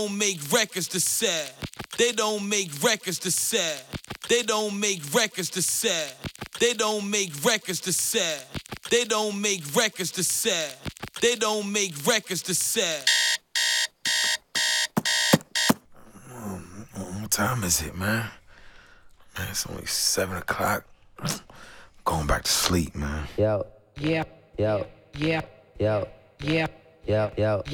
don't make records to sell. They don't make records to sell. They don't make records to sell. They don't make records to sell. They don't make records to sell. They don't make records to sell. What time is it, man? Man, it's only 7 o'clock. Going back to sleep, man. Yo. Yeah. Yo. Yeah. Yo. Yeah. Yo. Yo.